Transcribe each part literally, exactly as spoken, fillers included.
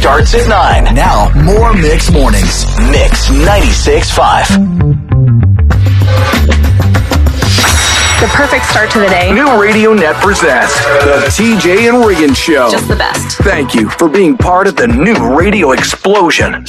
starts at nine. Now, more Mix Mornings. Mix ninety-six point five. The perfect start to the day. New Radio Net presents the T J and Riggins Show. Just the best. Thank you for being part of the new radio explosion.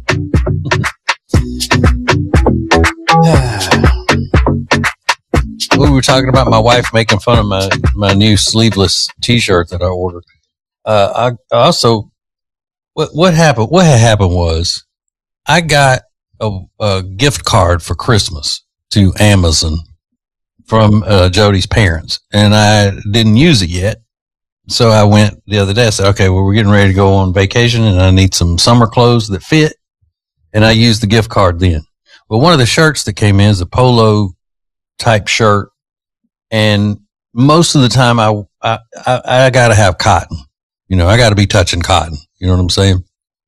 We were talking about my wife making fun of my, my new sleeveless T-shirt that I ordered. Uh, I also, what what happened? What had happened was I got a, a gift card for Christmas to Amazon from uh, Jody's parents, and I didn't use it yet. So I went the other day. I said, "Okay, well, we're getting ready to go on vacation, and I need some summer clothes that fit." And I used the gift card then. But one of the shirts that came in is a polo type shirt, and most of the time I I I, I got to have cotton. You know, I got to be touching cotton. You know what I'm saying?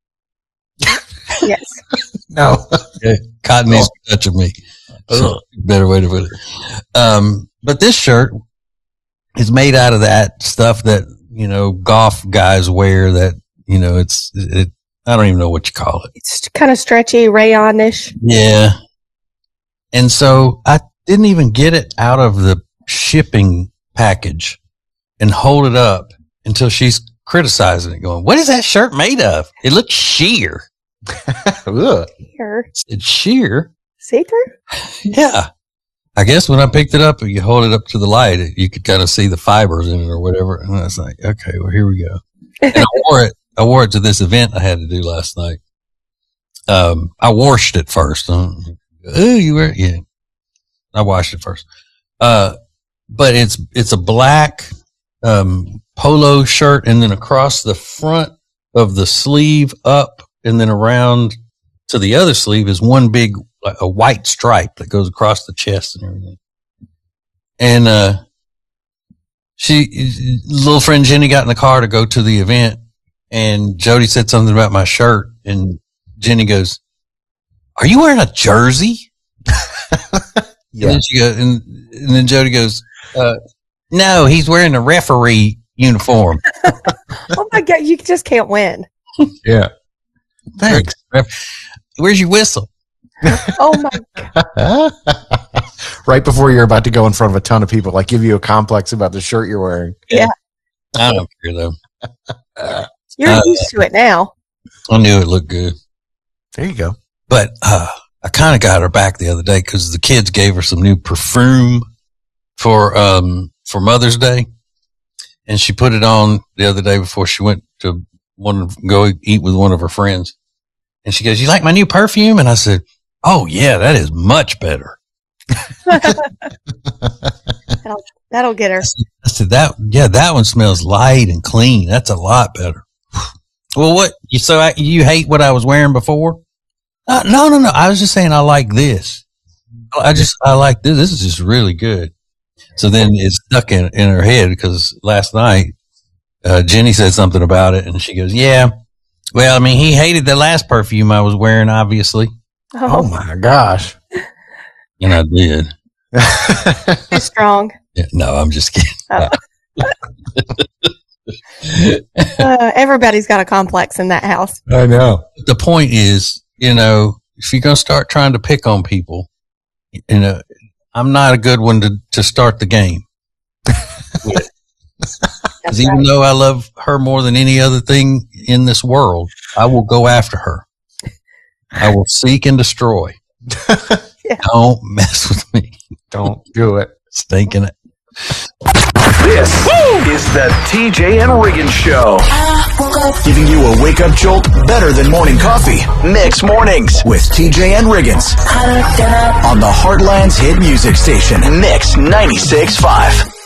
Yes. No. Yeah, cotton needs to be touching me. So, better way to put it. Um, but this shirt is made out of that stuff that, you know, golf guys wear that, you know, it's, it, I don't even know what you call it. It's kind of stretchy, rayon-ish. Yeah. And so I didn't even get it out of the shipping package and hold it up until she's criticizing it, going, "What is that shirt made of? It looks sheer." Here. It's sheer. See-through? Yeah. I guess when I picked it up, you hold it up to the light, you could kind of see the fibers in it or whatever. And I was like, okay, well, here we go. And I wore it. I wore it to this event I had to do last night. Um, I washed it first. Oh, you wear it? Yeah. I washed it first. Uh, but it's, it's a black, um, polo shirt, and then across the front of the sleeve up and then around to the other sleeve is one big, like a white stripe that goes across the chest and everything. And, uh, she, little friend Jenny got in the car to go to the event, and Jody said something about my shirt, and Jenny goes, "Are you wearing a jersey?" Yeah. And then she goes, and, and then Jody goes, uh, "No, he's wearing a referee uniform." Oh my God, you just can't win. Yeah. Thanks. Where's your whistle? Oh my God. Right before you're about to go in front of a ton of people, like give you a complex about the shirt you're wearing. Yeah. I don't care though. You're uh, used to it now. I knew it looked good. There you go. But uh, I kind of got her back the other day because the kids gave her some new perfume for um for Mother's Day, and she put it on the other day before she went to one go eat with one of her friends. And she goes, "You like my new perfume?" And I said, "Oh yeah, that is much better." that'll, that'll get her. I said, "That yeah, that one smells light and clean. That's a lot better." Well, what you so I, you hate what I was wearing before? Uh, no, no, no. I was just saying I like this. I just I like this. This is just really good. So then it stuck in in her head because last night uh, Jenny said something about it, and she goes, "Yeah, well, I mean, he hated the last perfume I was wearing, obviously." Oh, Oh my gosh. And I did. too strong. Yeah, no, I'm just kidding. Oh. uh, everybody's got a complex in that house. I know. The point is, you know, if you're going to start trying to pick on people, you know, I'm not a good one to, to start the game. Because even right. though I love her more than any other thing in this world, I will go after her. I will seek and destroy. Yeah. Don't mess with me. Don't do it. Stinking it. This is the T J and Riggins Show. Giving you a wake-up jolt better than morning coffee. Mix Mornings with T J and Riggins. On the Heartland's hit music station, Mix ninety-six point five.